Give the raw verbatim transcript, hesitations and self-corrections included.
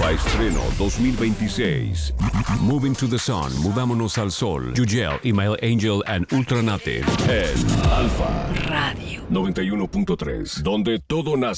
Alfa Estreno dos mil veintiséis. Moving to the Sun, Movámonos al Sol. Yugel, Email Angel and Ultranative. En Alfa Radio noventa y uno punto tres, donde todo nace.